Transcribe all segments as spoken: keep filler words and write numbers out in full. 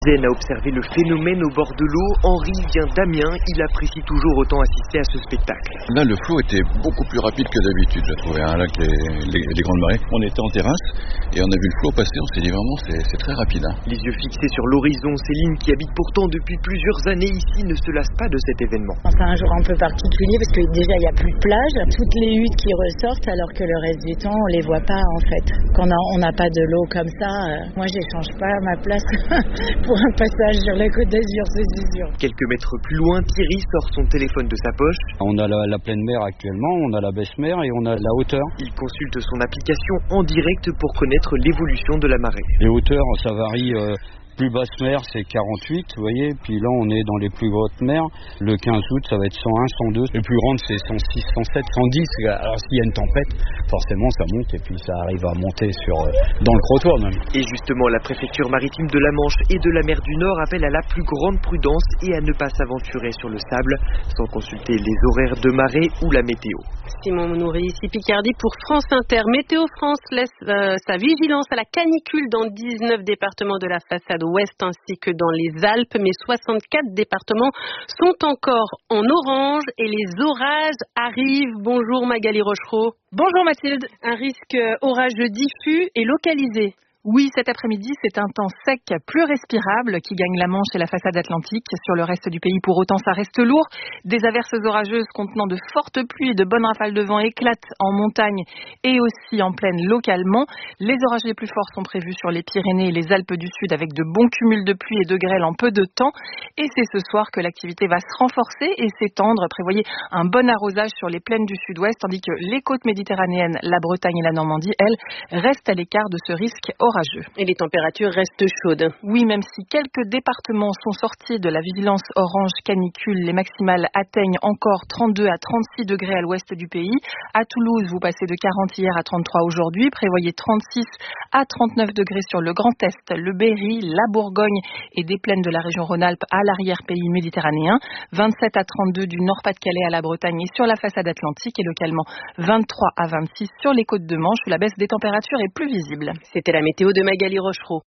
Zen a observé le phénomène au bord de l'eau. Henri vient d'Amiens, il apprécie toujours autant assister à ce spectacle. Là, le flot était beaucoup plus rapide que d'habitude, j'ai trouvé, hein, là, que les, les, les grandes marées. On était en terrasse et on a vu le flot passer, on s'est dit vraiment, c'est, c'est très rapide. Hein. Les yeux fixés sur l'horizon, Céline, qui habite pourtant depuis plusieurs années ici, ne se lasse pas de cet événement. C'est un jour un peu particulier parce que déjà, il n'y a plus de plage, toutes les huttes qui ressortent alors que le reste du temps, on les voit pas en fait. Quand on n'a pas de l'eau comme ça, euh, moi, j'échange pas ma place pour un passage sur la Côte d'Azur, c'est sûr. Quelques mètres plus loin, Thierry sort son téléphone de sa poche. On a la, la pleine mer actuellement, on a la baisse mer et on a la hauteur. Il consulte son application en direct pour connaître l'évolution de la marée. Les hauteurs, ça varie. Euh, plus basse mer, c'est quarante-huit, vous voyez. Puis là, on est dans les plus hautes mers. Le quinze août, ça va être cent un, cent deux. Les plus grandes, c'est cent six, cent sept, cent dix. Alors, s'il y a une tempête, forcément, ça monte et puis ça arrive à monter sur, euh, dans le trottoir même. Et justement, la préfecture maritime de la Manche et de la mer du Nord appelle à la plus grande prudence et à ne pas s'aventurer sur le sable sans consulter les horaires de marée ou la météo. Simon Mounoury, ici Picardie pour France Inter. Météo France laisse euh, sa vigilance à la canicule dans dix-neuf départements de la façade ouest ainsi que dans les Alpes, mais soixante-quatre départements sont encore en orange et les orages arrivent. Bonjour Magali Rochereau. Bonjour Mathilde. Un risque orageux diffus et localisé. Oui, cet après-midi, c'est un temps sec plus respirable qui gagne la Manche et la façade atlantique. Sur le reste du pays, pour autant, ça reste lourd. Des averses orageuses contenant de fortes pluies et de bonnes rafales de vent éclatent en montagne et aussi en plaine localement. Les orages les plus forts sont prévus sur les Pyrénées et les Alpes du Sud avec de bons cumuls de pluie et de grêle en peu de temps. Et c'est ce soir que l'activité va se renforcer et s'étendre. Prévoyez un bon arrosage sur les plaines du Sud-Ouest, tandis que les côtes méditerranéennes, la Bretagne et la Normandie, elles, restent à l'écart de ce risque orageux. Et les températures restent chaudes. Oui, même si quelques départements sont sortis de la vigilance orange canicule, les maximales atteignent encore trente-deux à trente-six degrés à l'ouest du pays. À Toulouse, vous passez de quarante hier à trente-trois aujourd'hui. Prévoyez trente-six à trente-neuf degrés sur le Grand Est, le Berry, la Bourgogne et des plaines de la région Rhône-Alpes à l'arrière-pays méditerranéen. vingt-sept à trente-deux du Nord-Pas-de-Calais à la Bretagne et sur la façade atlantique et localement vingt-trois à vingt-six sur les côtes de Manche où la baisse des températures est plus visible. C'était la météo de Magali Rochereau.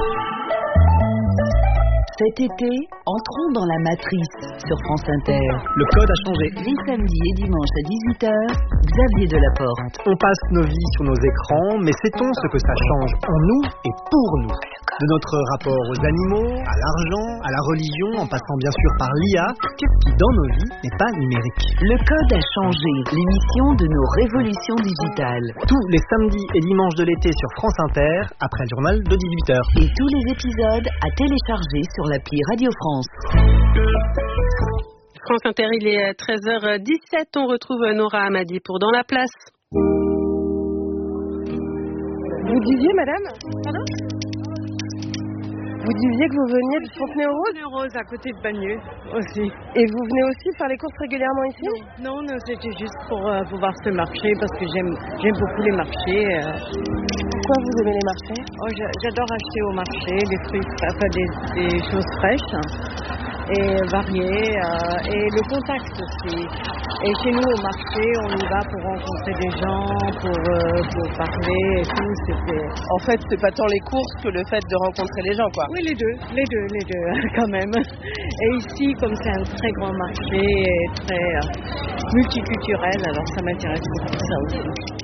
Cet été, entrons dans la matrice sur France Inter. Le code a changé. Les samedis et dimanches à dix-huit heures, Xavier Delaporte. On passe nos vies sur nos écrans, mais sait-on ce que ça change en nous et pour nous ? De notre rapport aux animaux, à l'argent, à la religion, en passant bien sûr par l'I A, qu'est-ce qui dans nos vies n'est pas numérique ? Le code a changé, l'émission de nos révolutions digitales. Tous les samedis et dimanches de l'été sur France Inter, après le journal de dix-huit heures. Et tous les épisodes à télécharger sur l'appli Radio France. France Inter, il est treize heures dix-sept. On retrouve Nora Hamadi pour Dans la place. Vous disiez, madame ? Pardon ? Vous disiez que vous veniez de Fontenay-aux-Roses ? Fontenay-aux-Roses, à côté de Bagneux aussi. Et vous venez aussi faire les courses régulièrement ici ? Non, non, c'était juste pour euh, pouvoir ce marché parce que j'aime, j'aime beaucoup les marchés. Euh. Pourquoi vous aimez les marchés ? Oh, j'adore acheter au marché des fruits, enfin des, des choses fraîches et variées euh, et le contact aussi. Et chez nous au marché, on y va pour rencontrer des gens, pour, euh, pour parler et tout. C'était... En fait, c'est pas tant les courses que le fait de rencontrer les gens, quoi. Oui, les deux, les deux, les deux, quand même. Et ici, comme c'est un très grand marché et très euh, multiculturel, alors ça m'intéresse beaucoup ça aussi.